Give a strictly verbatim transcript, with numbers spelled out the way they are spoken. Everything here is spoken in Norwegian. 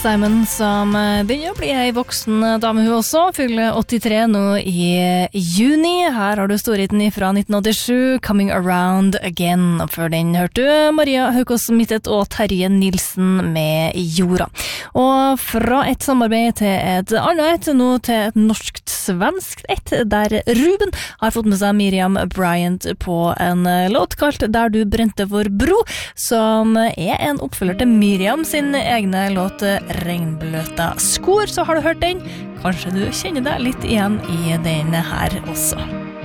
Simon som begynner å bli en voksen dame hun også, fyller åttitre nå i juni. Her har du storheten fra nitten åttisju, Coming Around Again. Og før den hørte du Maria Haukås Mittet og Terje Nilsen med Jorda. Og fra et samarbeid til et annet, nå til et norsk-svensk et, der Ruben har fått med seg Miriam Bryant på en låt kalt Der du brente vår bro, som er en oppfølger til Miriam sin egne låt Regnbløta skor. Så har du hørt den, kanskje du kjenner deg litt igjen i den her også.